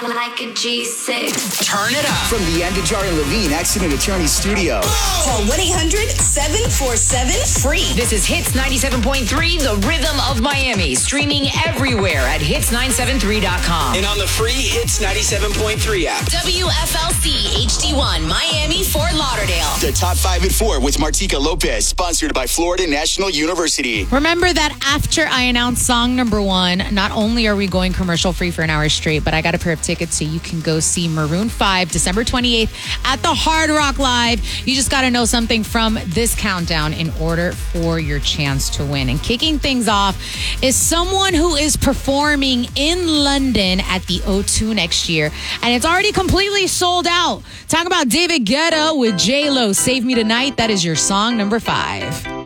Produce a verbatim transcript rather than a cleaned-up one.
like a G six. Turn it up. From the Angajar and Levine Accident Attorney Studio. Call one eight hundred seven four seven free. This is Hits ninety-seven point three, the rhythm of Miami. Streaming everywhere at hits nine seven three dot com. And on the free Hits ninety-seven point three app. W F L C H D one, Miami, Fort Lauderdale. The top five at four with Martika Lopez. Sponsored by Florida National University. Remember that after I announce song number one, not only are we going commercial free for an hour straight, but I got a pair of tickets so you can go see Maroon five December twenty-eighth at the Hard Rock Live. You just got to know something from this countdown in order for your chance to win. And kicking things off is someone who is performing in London at the O two next year, and it's already completely sold out. Talk about David Guetta with J-Lo, Save Me Tonight. That is your song number five.